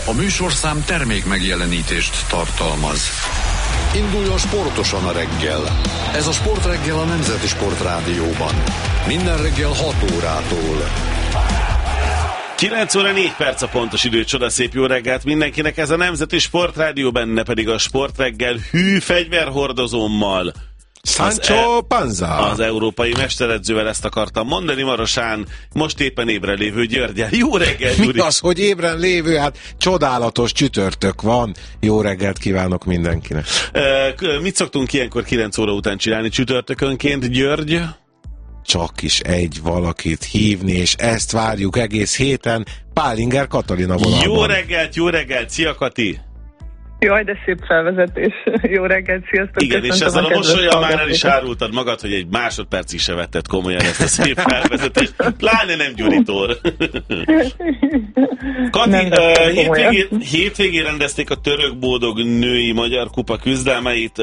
A műsorszám termék megjelenítést tartalmaz. Induljon sportosan a reggel. Ez a Sportreggel a Nemzeti Sportrádióban. Minden reggel 6 órától. 9 óra 4 perc a pontos idő, csoda szép jó reggelt mindenkinek. Ez a Nemzeti Sportrádió, benne pedig a Sportreggel hű fegyverhordozómmal. Sancho Panza. Az európai mesteredzővel, ezt akartam mondani, Marosán, most éppen ébren lévő Györgyel. Jó reggelt, Gyuri! Mi az, hogy ébren lévő? Hát csodálatos csütörtök van. Jó reggelt kívánok mindenkinek. Mit szoktunk ilyenkor 9 óra után csinálni csütörtökönként, György? Csak is egy valakit hívni, és ezt várjuk egész héten. Pálinger Katalina vonalban. Jó reggelt, szia Kati! Jaj, de szép felvezetés. Jó reggelt, sziasztok! Igen, és ezzel a mosollyal már el is árultad magad, hogy egy másodpercig se vetted komolyan ezt a szép felvezetést. Pláne nem Gyuritól. Kati, hétvégén rendezték a török bódog női magyar kupa küzdelmeit,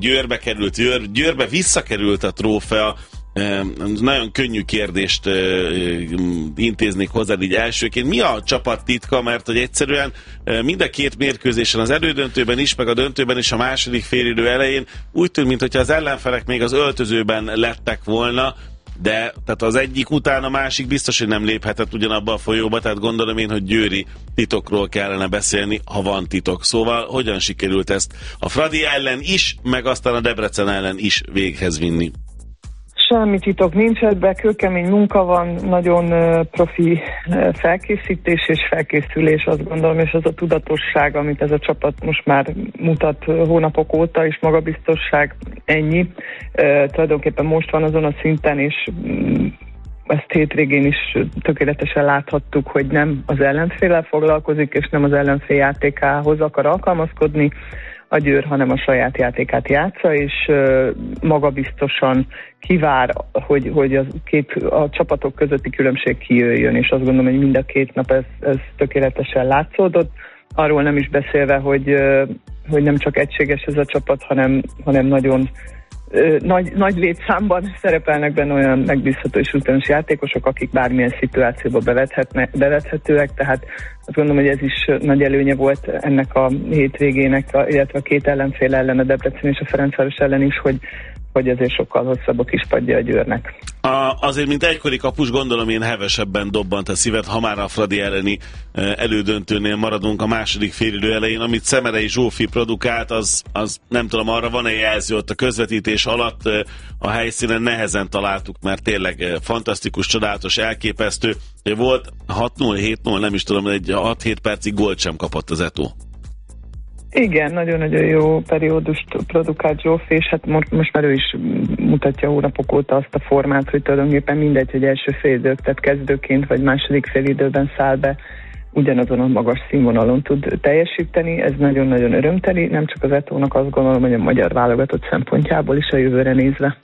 Győrbe visszakerült a trófea. Nagyon könnyű kérdést intéznék hozzád így elsőként. Mi a csapat titka? Mert hogy egyszerűen mind a két mérkőzésen, az elődöntőben is, meg a döntőben is, a második félidő elején úgy tűnt, mintha az ellenfelek még az öltözőben lettek volna, de tehát az egyik után a másik biztos, hogy nem léphetett ugyanabba a folyóba, tehát gondolom én, hogy győri titokról kellene beszélni, ha van titok. Szóval hogyan sikerült ezt a Fradi ellen is, meg aztán a Debrecen ellen is véghez vinni? Semmi titok nincs ebben, kőkemény munka van, nagyon profi felkészítés és felkészülés, azt gondolom, és az a tudatosság, amit ez a csapat most már mutat hónapok óta, és magabiztosság, ennyi. Tulajdonképpen most van azon a szinten, és ezt hétvégén is tökéletesen láthattuk, hogy nem az ellenféllel foglalkozik, és nem az ellenfél játékához akar alkalmazkodni a Győr, hanem a saját játékát játsza, és magabiztosan kivár, hogy a csapatok közötti különbség kijöjjön, és azt gondolom, hogy mind a két nap ez tökéletesen látszódott. Arról nem is beszélve, hogy nem csak egységes ez a csapat, hanem nagyon nagy létszámban szerepelnek benne olyan megbízható és rutinus játékosok, akik bármilyen szituációba bevethetőek, tehát azt gondolom, hogy ez is nagy előnye volt ennek a hétvégének, illetve a két ellenfél ellen, a Debrecen és a Ferencváros ellen is, hogy ezért sokkal hosszabb a kispadja a Győrnek. Azért, mint egykori kapus, gondolom én hevesebben dobbant a szíved, ha már a Fradi elleni elődöntőnél maradunk a második félidő elején, amit Szemerei Zsófi produkált, az nem tudom, arra van-e jelző ott a közvetítés alatt, a helyszínen nehezen találtuk, mert tényleg fantasztikus, csodálatos, elképesztő. Volt 6-0, 7-0, nem is tudom, egy 6-7 percig gólt sem kapott az Eto. Igen, nagyon-nagyon jó periódust produkált Zsófi, és hát most már ő is mutatja hónapok óta azt a formát, hogy tulajdonképpen mindegy, hogy első félidők, tehát kezdőként vagy második félidőben száll be, ugyanazon a magas színvonalon tud teljesíteni, ez nagyon-nagyon örömteli, nem csak az Etónak, azt gondolom, hogy a magyar válogatott szempontjából is a jövőre nézve.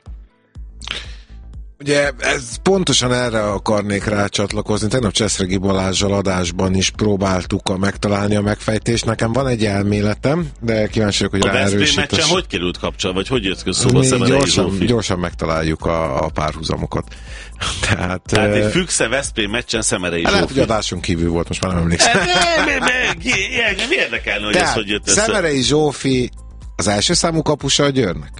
Ugye ez pontosan erre akarnék rácsatlakozni. Tegnap Cseszregi Balázsral adásban is próbáltuk megtalálni a megfejtést. Nekem van egy elméletem, de kíváncsi vagyok, hogy ráerősítés. A Veszprém meccsen hogy került kapcsolatba, vagy hogy jött ki szóba Szemerei Zsófi? Gyorsan megtaláljuk a párhuzamokat. Tehát egy Füchse Veszprém meccsen Szemerei Zsófi. Lehet, hogy adáson kívül volt, most már nem emlékszem. Mi érdekelne, hogy ez hogy jött össze? Szemerei Zsófi az első számú kapusa a Győrnek?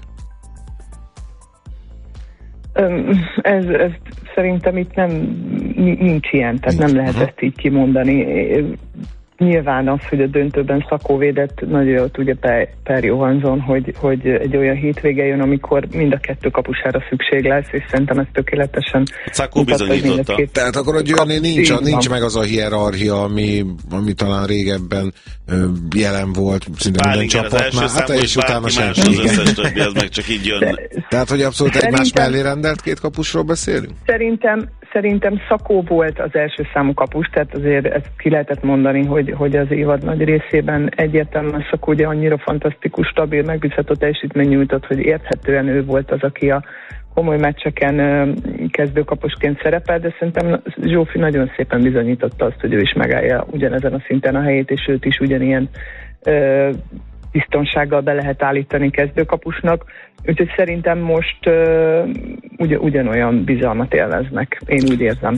Ez szerintem itt nincs ilyen, tehát nem lehet ezt így kimondani. Nyilván az, hogy a döntőben Szakó védett, nagyon jól tudja Per Johansson, hogy egy olyan hétvége jön, amikor mind a kettő kapusára szükség lesz, és szerintem ez tökéletesen Szakó bizonyította. Tehát akkor a Győrnél nincs meg az a hierarchia, ami talán régebben jelen volt, szinte minden csapatnál, hát és utána senki. Az összes többi, az meg csak így jön. Tehát, hogy abszolút egymás mellé rendelt két kapusról beszélünk? Szerintem Szakó volt az első számú kapus, tehát azért ezt ki lehetett mondani, hogy az évad nagy részében egyértelműen Szakó ugye annyira fantasztikus, stabil, megbízható teljesítmény nyújtott, hogy érthetően ő volt az, aki a komoly meccseken kezdőkapusként szerepel, de szerintem Zsófi nagyon szépen bizonyította azt, hogy ő is megállja ugyanezen a szinten a helyét, és őt is ugyanilyen biztonsággal be lehet állítani kezdőkapusnak. Úgyhogy szerintem most ugyanolyan bizalmat élveznek. Én úgy érzem.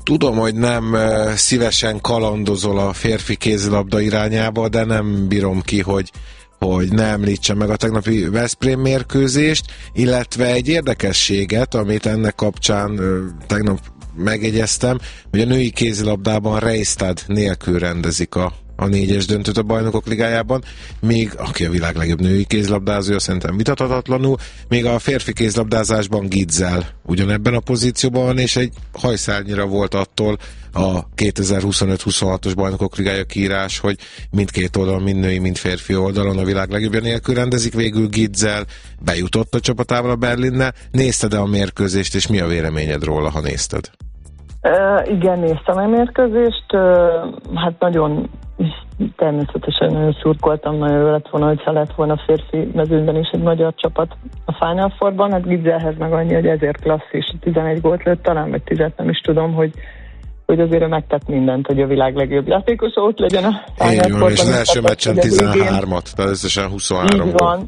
Tudom, hogy nem szívesen kalandozol a férfi kézilabda irányába, de nem bírom ki, hogy ne említse meg a tegnapi Veszprém mérkőzést, illetve egy érdekességet, amit ennek kapcsán tegnap megjegyeztem, hogy a női kézilabdában Reistad nélkül rendezik a 4-es döntőt a Bajnokok Ligájában, még aki a világ legjobb női kézilabdázója, szerintem vitathatatlanul, még a férfi kézilabdázásban Gitzel ugyanebben a pozícióban van, és egy hajszárnyira volt attól a 2025-26-os Bajnokok Ligája kiírás, hogy mindkét oldalon, mind női, mind férfi oldalon a világ legjobbja nélkül rendezik. Végül Gitzel bejutott a csapatával a Berlinnel. Nézted-e a mérkőzést, és mi a véleményed róla, ha nézted? Igen, néztem a mérkőzést, hát nagyon természetesen nagyon szurkoltam, nagyon jó lett volna, hogyha lett volna férfi mezőnyben is egy magyar csapat a Final Fourban, hát Gitzelhez meg annyi, hogy ezért klasszis, 11 gólt lőtt talán, vagy 10, nem is tudom, hogy azért megtett mindent, hogy a világ legjobb játékos ott legyen a Final Fourban. És az első meccsen 13-at, tehát összesen 23 így van.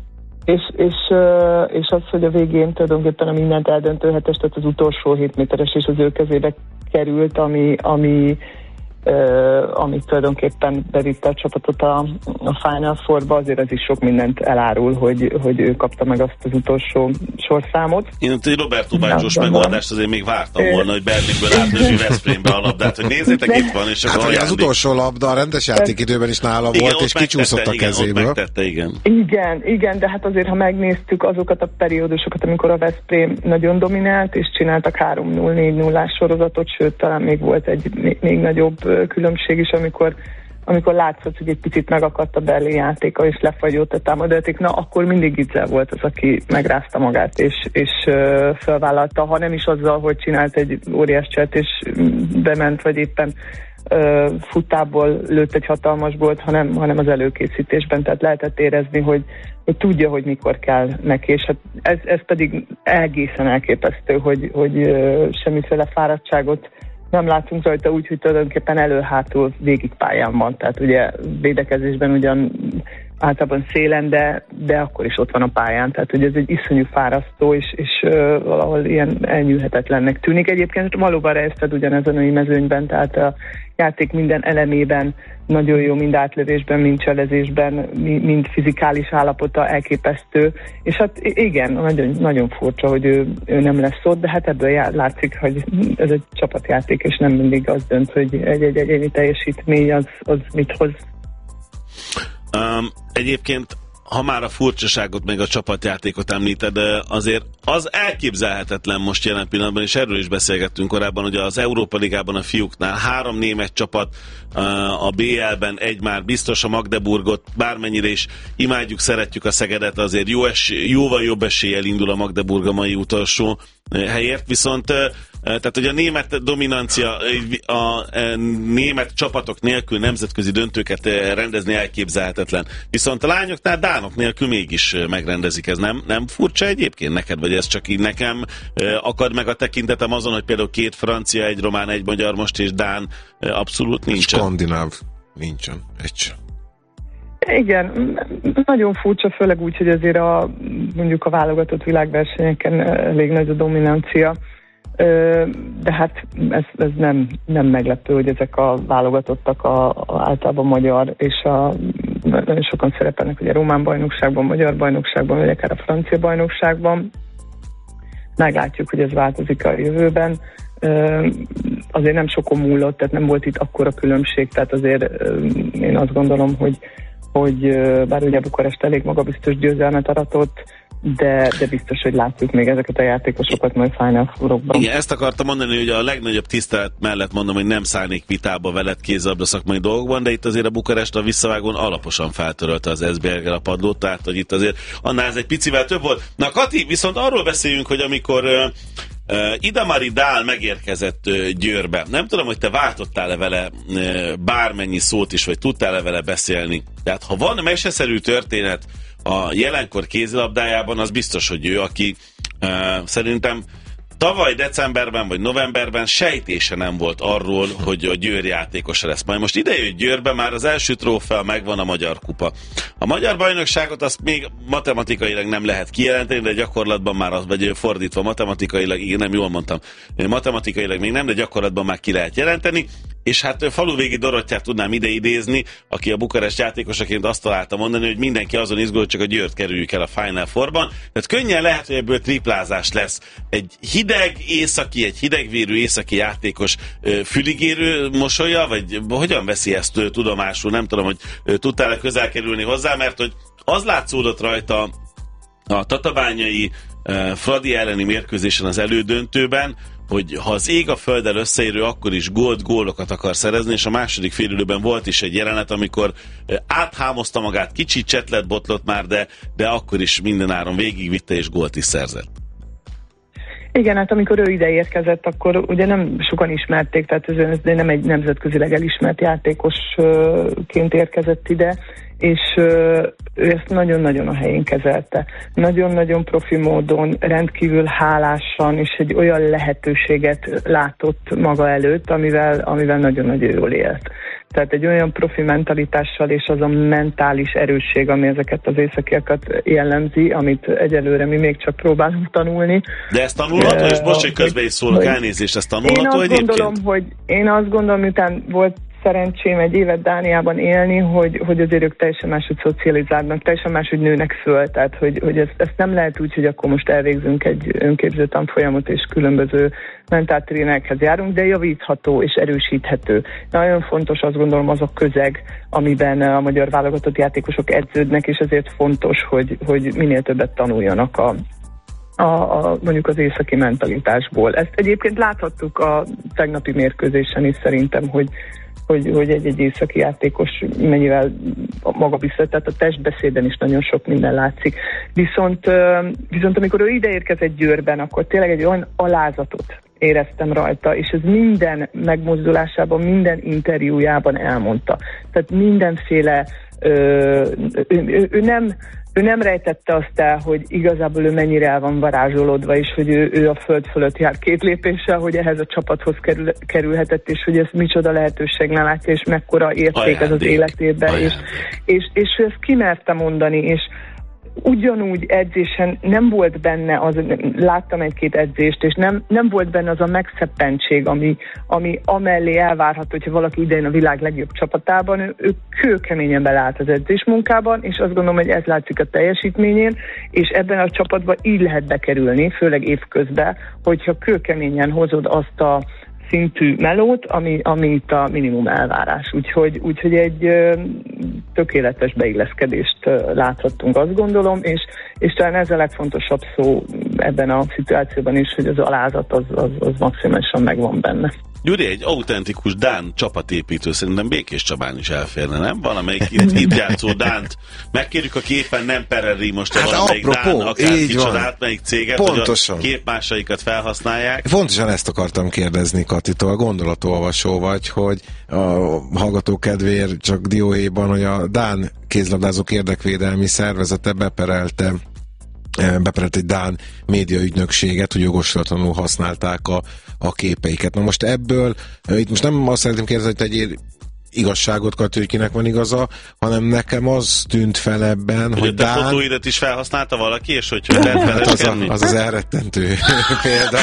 És az, hogy a végén tulajdonképpen a mindent eldöntő hetes, tehát az utolsó 7 méteres és az ő kezébe került, ami tulajdonképpen bevitte a csapatot a Final Fourba, azért ez is sok mindent elárul, hogy ő kapta meg azt az utolsó sorszámot. Én egy Roberto Baggio-s megoldást azért még vártam volna, hogy Berlinből átnőzi Veszprémbe a labdát, hogy nézzétek, itt van, és akkor hát, az utolsó labda a rendes játékidőben is nála volt, és kicsúszott a kezéből. Megtette, igen. Igen, de hát azért, ha megnéztük azokat a periódusokat, amikor a Veszprém nagyon dominált, és csináltak 3-0, 4-0-ás sorozatot, sőt, talán még volt egy még nagyobb különbség is, amikor látszott, hogy egy picit megakadt a Berlin játéka, és lefagyott a támadójáték, na akkor mindig Gitzel volt az, aki megrázta magát, és felvállalta, ha nem is azzal, hogy csinált egy óriás cselt, és bement, vagy éppen futtából lőtt egy hatalmas gólt, hanem az előkészítésben, tehát lehetett érezni, hogy tudja, hogy mikor kell neki, és hát ez pedig egészen elképesztő, hogy semmiféle fáradtságot nem látunk rajta, úgy, hogy tulajdonképpen elő-hátul végig pályán van. Tehát ugye védekezésben ugyan általában szélen, de akkor is ott van a pályán. Tehát ugye ez egy iszonyú fárasztó, és valahol ilyen elnyűhetetlennek tűnik. Egyébként valóban Reistad ugyanez a női mezőnyben, tehát a játék minden elemében nagyon jó, mind átlövésben, mind cselezésben, mind fizikális állapota elképesztő. És hát igen, nagyon, nagyon furcsa, hogy ő nem lesz ott, de hát ebből látszik, hogy ez egy csapatjáték, és nem mindig az dönt, hogy egy egyéni teljesítmény az mit hoz. Egyébként, ha már a furcsaságot meg a csapatjátékot említed, azért az elképzelhetetlen most jelen pillanatban, és erről is beszélgettünk korábban, hogy az Európa Ligában a fiúknál 3 német csapat, a BL-ben egy már biztos, a Magdeburgot, bármennyire is imádjuk, szeretjük a Szegedet, azért jóval jobb eséllyel indul a Magdeburg a mai utolsó helyért, viszont tehát, hogy a német dominancia, a német csapatok nélkül nemzetközi döntőket rendezni elképzelhetetlen. Viszont a lányoknál dánok nélkül mégis megrendezik. Ez nem furcsa egyébként neked, vagy ez csak így nekem akad meg a tekintetem azon, hogy például 2 francia, 1 román, 1 magyar most, és dán abszolút nincsen. Skandináv nincsen, egy sem. Igen, nagyon furcsa, főleg úgy, hogy azért mondjuk a válogatott világversenyeken elég nagy a dominancia, de hát ez nem meglepő, hogy ezek a válogatottak általában magyar, és nagyon sokan szerepelnek ugye a román bajnokságban, magyar bajnokságban, vagy akár a francia bajnokságban. Meglátjuk, hogy ez változik a jövőben. Azért nem sokon múlott, tehát nem volt itt akkora különbség, tehát azért én azt gondolom, hogy bár ugye Bukarest elég magabiztos győzelmet aratott, de biztos, hogy látjuk még ezeket a játékosokat majd Final Fourokban. Igen, ezt akartam mondani, hogy a legnagyobb tisztelet mellett mondom, hogy nem szállnék vitába veled kézilabda szakmai dolgokban, de itt azért a Bukarest a visszavágón alaposan feltörölte az SBL-gel a padlót, tehát hogy itt azért annál ez egy picivel több volt. Na Kati, viszont arról beszéljünk, hogy amikor Idamari Dál megérkezett Győrbe, nem tudom, hogy te váltottál-e vele bármennyi szót is, vagy tudtál-e vele beszélni. Tehát ha van meseszerű történet a jelenkor kézilabdájában, az biztos, hogy ő, aki szerintem tavaly decemberben vagy novemberben sejtése nem volt arról, hogy a Győr játékosa lesz. Majd most ide jött Győrbe, már az első trófea megvan, a Magyar Kupa. A magyar bajnokságot azt még matematikailag nem lehet kijelenteni, de gyakorlatban már az, vagy fordítva matematikailag, igen, nem jól mondtam, matematikailag még nem, de gyakorlatban már ki lehet jelenteni. És hát Faluvégi Dorottyát tudnám ide idézni, aki a Bukarest játékosaként azt találta mondani, hogy mindenki azon izgul, hogy csak a Győrt kerüljük el a Final Fourban. Tehát könnyen lehet, hogy ebből triplázás lesz. Egy hidegvérű északi játékos füligérő mosolya, vagy hogyan veszi ezt tudomásul? Nem tudom, hogy tudtál-e közel kerülni hozzá, mert hogy az látszódott rajta a tatabányai Fradi elleni mérkőzésen az elődöntőben, hogy ha az ég a földdel összeérő, akkor is gólokat akar szerezni, és a második félidőben volt is egy jelenet, amikor áthámozta magát, kicsit csetlet botlott már, de akkor is mindenáron végigvitte és gólt is szerzett. Igen, hát amikor ő ide érkezett, akkor ugye nem sokan ismerték, tehát ez nem egy nemzetközileg elismert játékosként érkezett ide, és ő ezt nagyon-nagyon a helyén kezelte. Nagyon-nagyon profi módon, rendkívül hálásan, és egy olyan lehetőséget látott maga előtt, amivel nagyon-nagyon jól élt. Tehát egy olyan profi mentalitással, és az a mentális erősség, ami ezeket az északiakat jellemzi, amit egyelőre mi még csak próbálunk tanulni. De ezt tanulható, és most, hogy közben is szólok, elnézést, ezt tanulható egyébként? Én azt gondolom, miután volt szerencsém egy évet Dániában élni, hogy azért ők teljesen máshogy szocializálnak, teljesen máshogy nőnek föl, tehát hogy ezt nem lehet úgy, hogy akkor most elvégzünk egy önképző tanfolyamot, és különböző mentáltrénerekhez járunk, de javítható és erősíthető. Nagyon fontos, azt gondolom, az a közeg, amiben a magyar válogatott játékosok edződnek, és ezért fontos, hogy minél többet tanuljanak mondjuk az északi mentalitásból. Ezt egyébként láthattuk a tegnapi mérkőzésen is szerintem, hogy egy északi játékos mennyivel magabiztos, tehát a testbeszéden is nagyon sok minden látszik. Viszont amikor ő ide érkezett Győrben, akkor tényleg egy olyan alázatot éreztem rajta, és ez minden megmozdulásában, minden interjújában elmondta. Tehát mindenféle ő nem rejtette azt el, hogy igazából ő mennyire el van varázsolódva, és hogy ő a föld fölött jár 2 lépéssel, hogy ehhez a csapathoz kerülhetett, és hogy ez micsoda lehetőség ne látja, és mekkora érték ez az életében. És ő ezt kimerte mondani, és ugyanúgy edzésen nem volt benne láttam 1-2 edzést, és nem volt benne az a megszeppentség, ami amellé elvárható, hogyha valaki idején a világ legjobb csapatában, ő kőkeményen beleállt az edzésmunkában, és azt gondolom, hogy ez látszik a teljesítményén, és ebben a csapatban így lehet bekerülni, főleg évközben, hogyha kőkeményen hozod azt a szintű melót, ami itt a minimum elvárás. Úgyhogy egy tökéletes beilleszkedést láthattunk, azt gondolom, és talán ez a legfontosabb szó ebben a szituációban is, hogy az alázat az maximálisan megvan benne. Gyuri, egy autentikus dán csapatépítő szerintem Békés Csabán is elférne, nem? Valamelyik itt játszó dánt. Megkérjük a képen, nem Pereri most valamelyik dán, akár kicsodát, melyik céget, pontosan, hogy a képmásaikat felhasználják. Pontosan ezt akartam kérdezni Katitól, gondolatolvasó vagy, hogy a hallgató kedvéért csak dióhéjban, hogy a dán kézlabdázók érdekvédelmi szervezete beperelt egy dán médiaügynökséget, hogy jogoslatlanul használták a képeiket. Na most ebből, itt most nem azt szeretném kérdezni, hogy tegyél igazságot, Kati, hogy kinek van igaza, hanem nekem az tűnt fel ebben, hogy Dán... A fotóidat is felhasználta valaki, és hogy lehet feleskedni? Az elrettentő példa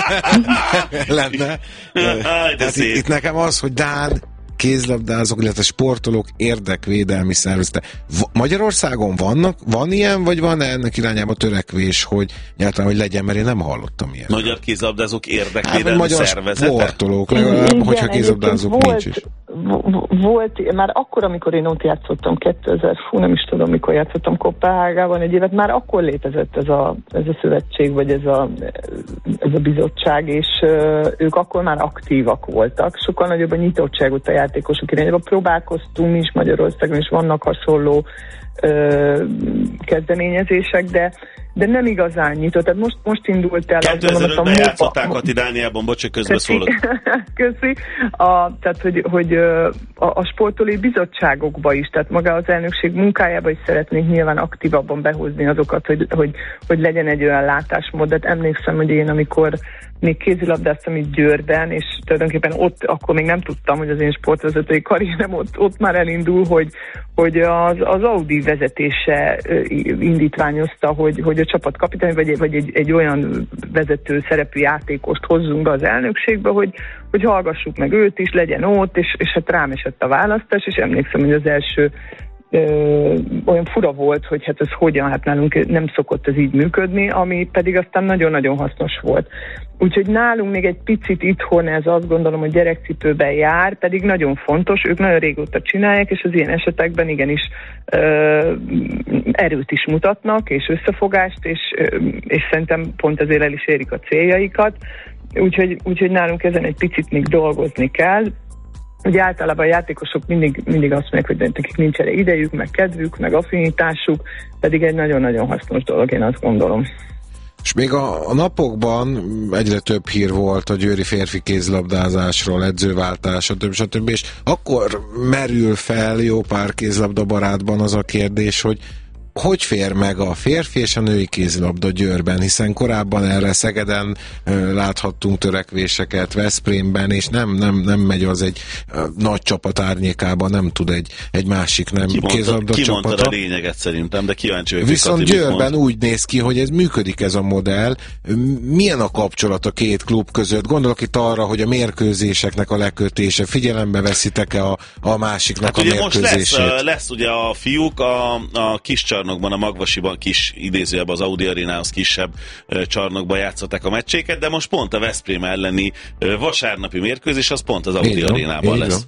lenne. Hát itt nekem az, hogy Dán kézlabdázók, illetve sportolók érdekvédelmi szervezete. Magyarországon van ilyen, vagy van ennek irányába törekvés, hogy nyilván, hogy legyen, mert én nem hallottam ilyen. Magyar kézlabdázók érdekvédelmi szervezete? Magyar sportolók, legalább, hogyha kézlabdázók nincs is. Volt, már akkor, amikor én ott játszottam, nem is tudom, mikor játszottam Koppenhágában egy évet, már akkor létezett ez a szövetség, vagy ez a bizottság, és ők akkor már aktívak voltak. Sokkal nagyobb a nyitottságot a játékosok irányába. Próbálkoztunk is Magyarországon, és vannak hasonló kezdeményezések, de nem igazán nyitott. Tehát most indult el. 2005-ben játszották Dániában, bocs, közben szólok. Köszi. Tehát, hogy a sportolói bizottságokba is, tehát maga az elnökség munkájába is szeretnénk nyilván aktívabban behozni azokat, hogy legyen egy olyan látásmód. De emlékszem, hogy én amikor még kézilabdáztam itt Győrben, és tulajdonképpen ott akkor még nem tudtam, hogy az én sportvezetői karrierem ott már elindul, hogy az Audi vezetése indítványozta, hogy a csapatkapitány vagy egy olyan vezető szerepű játékost hozzunk be az elnökségbe, hogy hallgassuk meg őt is, legyen ott, és hát rám esett a választás, és emlékszem, hogy az első olyan fura volt, hogy hát ez hogyan, hát nálunk nem szokott ez így működni, ami pedig aztán nagyon-nagyon hasznos volt. Úgyhogy nálunk még egy picit itthon ez azt gondolom, hogy gyerekcipőben jár, pedig nagyon fontos, ők nagyon régóta csinálják, és az ilyen esetekben igenis erőt is mutatnak, és összefogást, és szerintem pont ezért el is érik a céljaikat. Úgyhogy nálunk ezen egy picit még dolgozni kell. Ugye általában a játékosok mindig azt mondják, hogy nekik nincs erre idejük, meg kedvük, meg affinitásuk, pedig egy nagyon-nagyon hasznos dolog, én azt gondolom. És még a napokban egyre több hír volt a győri férfi kézilabdázásról, edzőváltás, stb. És akkor merül fel jó pár kézilabda barátban az a kérdés, hogy fér meg a férfi és a női kézilabda Győrben, hiszen korábban erre Szegeden láthattunk törekvéseket, Veszprémben, és nem megy az egy nagy csapat árnyékában, nem tud egy másik nem kézilabda csapata. Kimondtad a lényeget szerintem, de kíváncsi vagyok. Viszont Győrben úgy néz ki, hogy ez működik ez a modell. Milyen a kapcsolat a két klub között? Gondolok itt arra, hogy a mérkőzéseknek a lekötése, figyelembe veszitek-e a másiknak a mérkőzését? Most lesz ugye a fiúk a kis csarnokban, a Magvasiban kis idézőjebb az Audi arénához kisebb csarnokban játszották a meccséket, de most pont a Veszprém elleni vasárnapi mérkőzés az pont az Audi arénában lesz.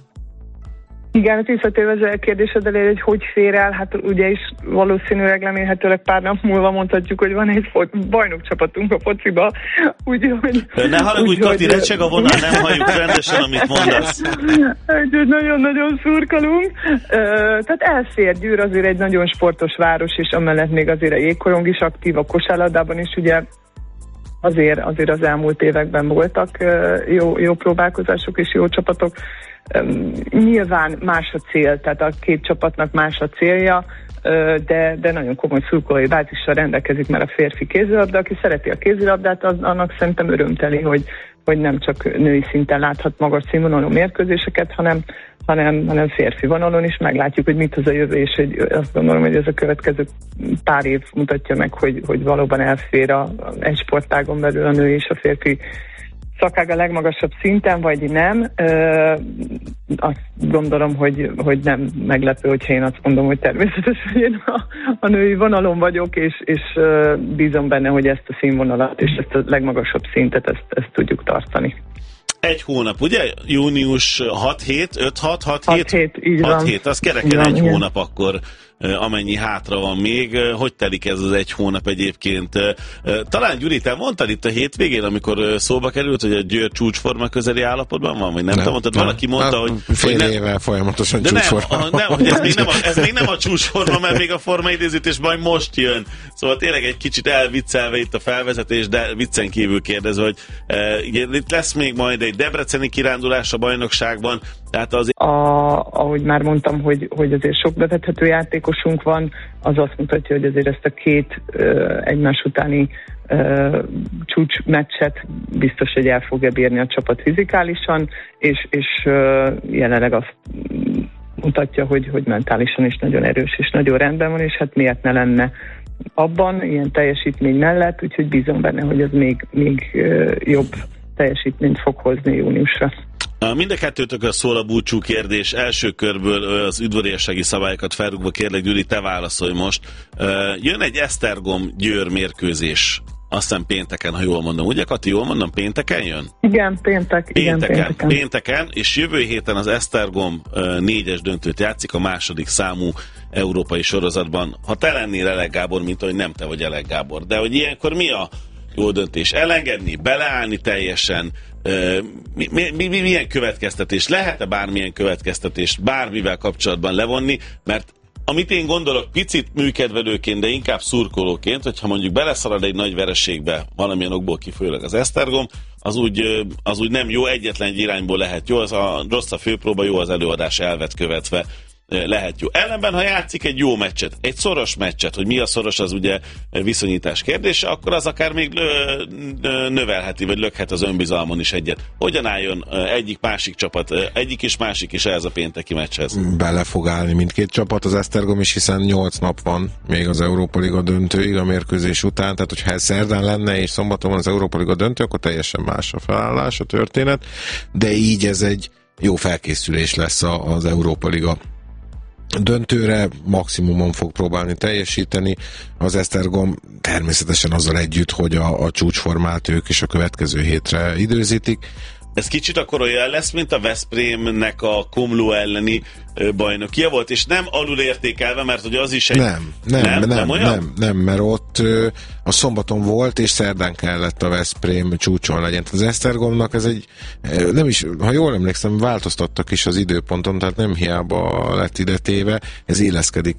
Igen, hát visszatérve az kérdésed elé, hogy fér el, hát ugye is valószínűleg remélhetőleg pár nap múlva mondhatjuk, hogy van egy bajnokcsapatunk a fociba, úgyhogy... Ne haragudj, Kati, recseg a vonal, nem halljuk rendesen, amit mondasz. Úgyhogy nagyon-nagyon szurkolunk. Tehát elfér, Győr azért egy nagyon sportos város, és amellett még azért a jégkorong is aktív, a kosárlabdában is ugye azért az elmúlt években voltak jó próbálkozások és jó csapatok. Nyilván más a cél, tehát a két csapatnak más a célja, de nagyon komoly szurkolói bázissal rendelkezik már a férfi kézilabda, aki szereti a kézilabdát, annak szerintem örömteli, hogy nem csak női szinten láthat magas színvonalú mérkőzéseket, hanem férfi vonalon is meglátjuk, hogy mit hoz a jövő, és azt gondolom, hogy ez a következő pár év mutatja meg, hogy valóban elfér egy sportágon belül a nő és a férfi szakág a legmagasabb szinten, vagy nem. Azt gondolom, hogy nem meglepő, hogyha én azt mondom, hogy természetesen én a női vonalon vagyok, és bízom benne, hogy ezt a színvonalat és ezt a legmagasabb szintet ezt tudjuk tartani. Egy hónap, ugye? Június 6-7, 5-6, 6-7? 6-7, az kereken egy hónap akkor, amennyi hátra van még. Hogy telik ez az egy hónap egyébként? Talán Gyuri, te mondtad itt a hétvégén, amikor szóba került, hogy a Győr csúcsforma közeli állapotban van, vagy nem? Te mondtad, valaki mondta, hogy... Fél éve folyamatosan csúcsforma. Nem, hogy ez még nem a csúcsforma, mert még a formaidézítés majd most jön. Szóval tényleg egy kicsit elviccelve itt a felvezetés, de viccen kívül kérdezve, hogy itt lesz még majd egy debreceni kirándulás a bajnokságban, tehát azért... Ahogy már mondtam, hogy azért sok bevethető játékosunk van, az azt mutatja, hogy azért ezt a két egymás utáni csúcsmeccset biztos, hogy el fogja bírni a csapat fizikálisan, és jelenleg azt mutatja, hogy mentálisan is nagyon erős és nagyon rendben van, és hát miért ne lenne abban ilyen teljesítmény mellett, úgyhogy bízom benne, hogy ez még jobb teljesítményt fog hozni júniusra. Mind a kettőtökről szól a búcsú kérdés. Első körből az udvariassági szabályokat felrúgva kérlek, Gyuri, te válaszolj most. Jön egy Esztergom-Győr mérkőzés, azt hiszem pénteken, ha jól mondom. Ugye, Kati, jól mondom, pénteken jön? Igen, pénteken, és jövő héten az Esztergom 4-es döntőt játszik a második számú európai sorozatban. Ha te lennél Elek Gábor, mint ahogy nem te vagy Elek Gábor, de hogy ilyenkor mi a jó döntés? Elengedni, beleállni teljesen? Milyen következtetés? Lehet-e bármilyen következtetést bármivel kapcsolatban levonni? Mert amit én gondolok picit műkedvelőként, de inkább szurkolóként, hogyha mondjuk beleszalad egy nagy vereségbe valamilyen okból kifolyólag az Esztergom, az úgy nem jó, egyetlen egy irányból lehet jó, az a rossz a főpróba, jó az előadás elvet követve lehet jó. Ellenben, ha játszik egy jó meccset, egy szoros meccset, hogy mi a szoros, az ugye viszonyítás kérdése, akkor az akár még növelheti, vagy lökhet az önbizalmon is egyet. Hogyan álljon egyik-másik csapat, egyik és másik is ehhez a pénteki meccshez? Bele fog állni mindkét csapat, az Esztergom is, hiszen 8 nap van még az Európa Liga döntőig a mérkőzés után, tehát hogyha ez szerdán lenne és szombaton van az Európa Liga döntő, akkor teljesen más a felállás, a történet, de így ez egy jó felkészülés lesz az Európa Liga döntőre, maximumon fog próbálni teljesíteni. Az Esztergom természetesen azzal együtt, hogy a csúcsformát ők is a következő hétre időzítik. Ez kicsit akkor olyan lesz, mint a Veszprémnek a Komló elleni bajnokia volt, és nem alulértékelve, mert hogy az is egy... Nem, mert ott a szombaton volt, és szerdán kellett a Veszprém csúcson legyen. Az Esztergomnak ez egy, nem is, ha jól emlékszem, változtattak is az időponton, tehát nem hiába lett ide téve, ez illeszkedik